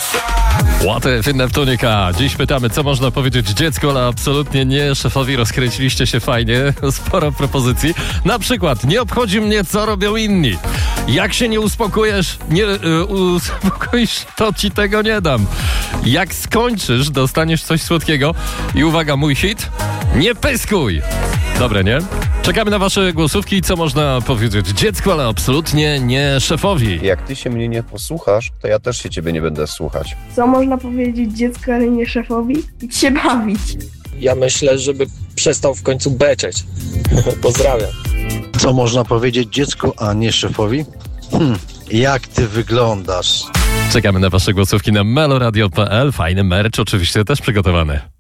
Łaty Neptunika. Dziś pytamy, co można powiedzieć dziecku, ale absolutnie nie szefowi. Rozkręciliście się fajnie, sporo propozycji. Na przykład, nie obchodzi mnie, co robią inni. Jak się nie uspokoisz, to ci tego nie dam. Jak skończysz, dostaniesz coś słodkiego. I uwaga, mój hit, nie pyskuj. Dobre, nie? Czekamy na wasze głosówki, co można powiedzieć dziecku, ale absolutnie nie szefowi. Jak ty się mnie nie posłuchasz, to ja też się ciebie nie będę słuchać. Co można powiedzieć dziecku, ale nie szefowi? Idź się bawić. Ja myślę, żeby przestał w końcu beczeć. Pozdrawiam. Co można powiedzieć dziecku, a nie szefowi? Jak ty wyglądasz? Czekamy na wasze głosówki na meloradio.pl. Fajny merch oczywiście też przygotowany.